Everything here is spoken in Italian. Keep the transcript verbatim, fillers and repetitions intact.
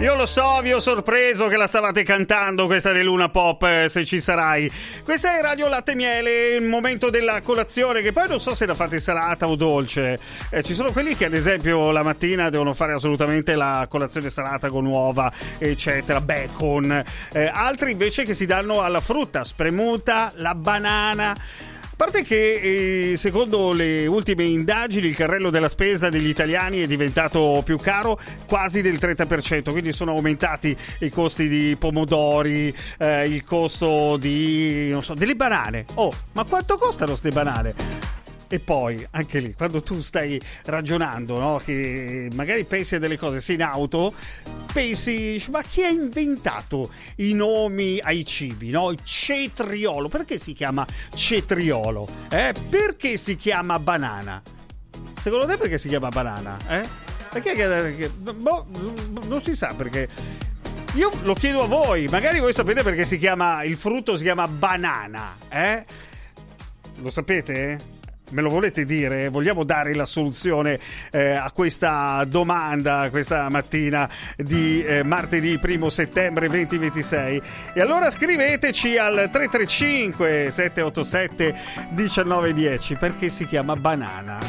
Io lo so, vi ho sorpreso che la stavate cantando questa di Luna Pop, eh, se ci sarai. Questa è Radio Latte e Miele, il momento della colazione, che poi non so se da fate salata o dolce. Eh, ci sono quelli che ad esempio la mattina devono fare assolutamente la colazione salata con uova, eccetera, bacon. Eh, altri invece che si danno alla frutta, spremuta, la banana. A parte che eh, secondo le ultime indagini il carrello della spesa degli italiani è diventato più caro quasi del trenta per cento, quindi sono aumentati i costi di pomodori, eh, il costo di, non so, delle banane. Oh, ma quanto costano queste banane? E poi, anche lì, quando tu stai ragionando, no, che magari pensi a delle cose, sei in auto, pensi, ma chi ha inventato i nomi ai cibi, no? Cetriolo, perché si chiama cetriolo? Eh? Perché si chiama banana? Secondo te perché si chiama banana? Eh? Perché? Perché boh, non si sa perché. Io lo chiedo a voi, magari voi sapete perché si chiama, il frutto si chiama banana, eh? Lo sapete? Me lo volete dire? Vogliamo dare la soluzione eh, a questa domanda questa mattina di eh, martedì primo settembre duemilaventisei? E allora scriveteci al tre tre cinque sette otto sette uno nove uno zero perché si chiama banana.